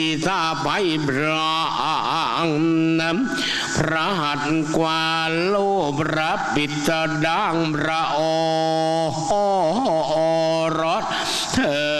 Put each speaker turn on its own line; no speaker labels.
สาไปพระพระหัตถ์กวาโลพระปิตรดังพระอ